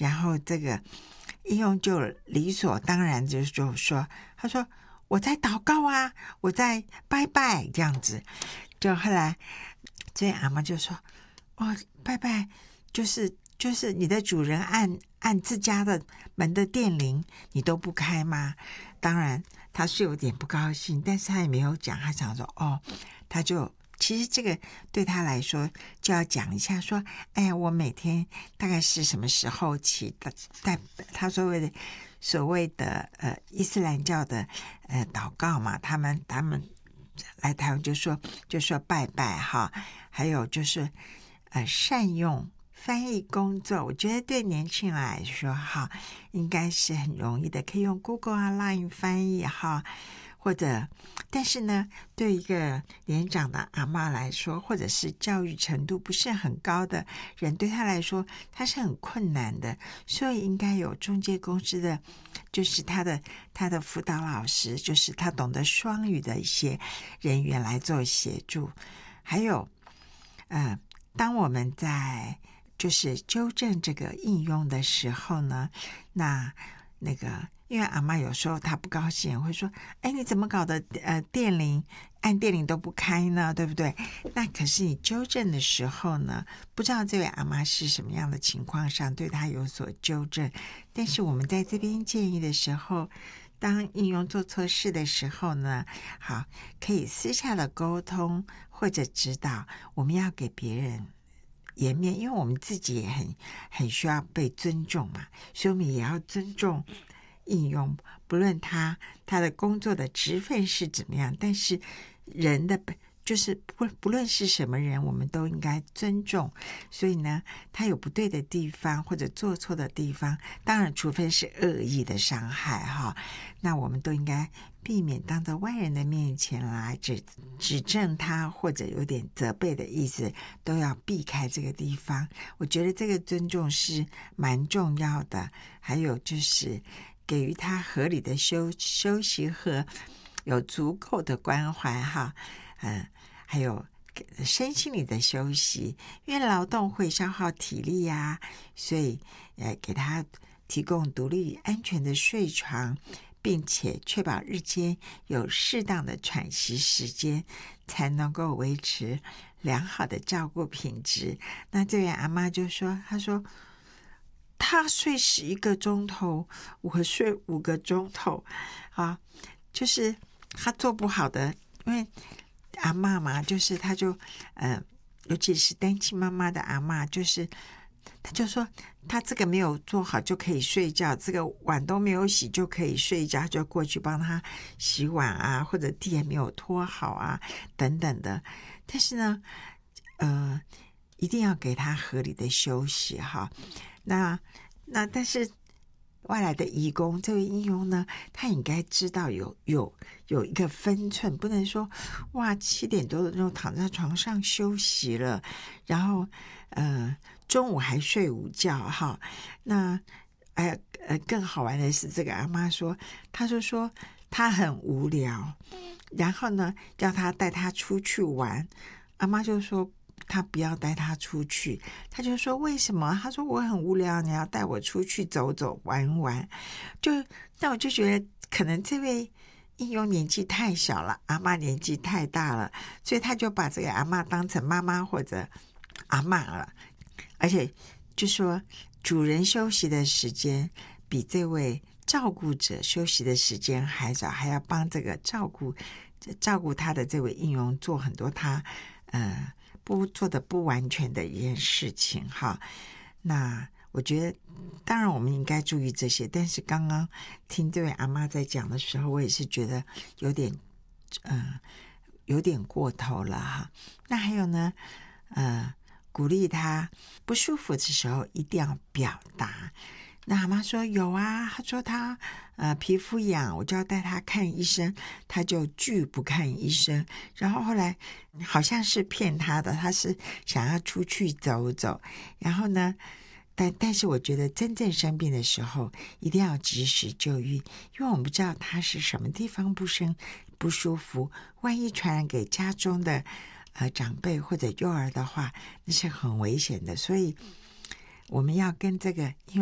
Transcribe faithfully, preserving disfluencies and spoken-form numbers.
然后这个应用就理所当然就就说，他说我在祷告啊，我在拜拜这样子。就后来这阿嬷就说，哦，拜拜就是就是你的主人按按自家的门的电铃，你都不开吗？当然他是有点不高兴，但是他也没有讲，他想说哦，他就其实这个对他来说就要讲一下说，哎呀，我每天大概是什么时候起的，在他所谓的所谓的呃伊斯兰教的呃祷告嘛，他们他们来台湾就说就说拜拜哈，还有就是呃善用翻译工作，我觉得对年轻人来说哈，应该是很容易的，可以用 Google 啊 Line 翻译哈，或者但是呢，对一个年长的阿嬷来说，或者是教育程度不是很高的人，对他来说他是很困难的，所以应该有中介公司的，就是他的他的辅导老师，就是他懂得双语的一些人员来做协助。还有呃，当我们在就是纠正这个应用的时候呢，那那个因为阿嬷有时候她不高兴，会说，哎，你怎么搞的呃电铃按电铃都不开呢，对不对？那可是你纠正的时候呢，不知道这位阿嬷是什么样的情况上对她有所纠正，但是我们在这边建议的时候，当应用做错事的时候呢，好，可以私下的沟通或者指导，我们要给别人颜面，因为我们自己也很很需要被尊重嘛，所以我们也要尊重应用，不论他他的工作的职分是怎么样，但是人的就是不不论是什么人，我们都应该尊重。所以呢，他有不对的地方或者做错的地方，当然除非是恶意的伤害哈，那我们都应该避免当着外人的面前来指指正他，或者有点责备的意思，都要避开这个地方。我觉得这个尊重是蛮重要的。还有就是给予他合理的休休息和有足够的关怀哈，嗯，还有身心里的休息，因为劳动会消耗体力呀、啊，所以呃给他提供独立安全的睡床，并且确保日间有适当的喘息时间，才能够维持良好的照顾品质。那这位阿嬷就说，她说她睡十一个钟头，我睡五个钟头啊，就是她做不好的，因为阿嬷嘛，就是她就呃，尤其是单亲妈妈的阿嬷，就是他就说他这个没有做好就可以睡觉，这个碗都没有洗就可以睡觉，就过去帮他洗碗啊，或者地也没有拖好啊等等的。但是呢呃一定要给他合理的休息哈。那那但是外来的移工这位义工呢，他应该知道有有有一个分寸，不能说哇七点多的时候躺在床上休息了，然后呃中午还睡午觉哈。那哎呃更好玩的是，这个阿妈说，她就说她很无聊，然后呢叫她带她出去玩，阿妈就说他不要带他出去，他就说为什么？他说我很无聊，你要带我出去走走玩玩。就那我就觉得可能这位应用年纪太小了，阿嬷年纪太大了，所以他就把这个阿嬷当成妈妈或者阿嬷了，而且就说主人休息的时间比这位照顾者休息的时间还少，还要帮这个照顾照顾他的这位应用做很多他呃不做的不完全的一件事情哈。那我觉得当然我们应该注意这些，但是刚刚听这位阿嬷在讲的时候，我也是觉得有点呃有点过头了哈。那还有呢呃鼓励他不舒服的时候一定要表达。那阿妈说有啊，她说她呃皮肤痒，我就要带她看医生，她就拒不看医生。然后后来好像是骗她的，她是想要出去走走。然后呢，但但是我觉得真正生病的时候，一定要及时就医，因为我们不知道她是什么地方不生不舒服，万一传染给家中的呃长辈或者幼儿的话，那是很危险的。所以我们要跟这个因为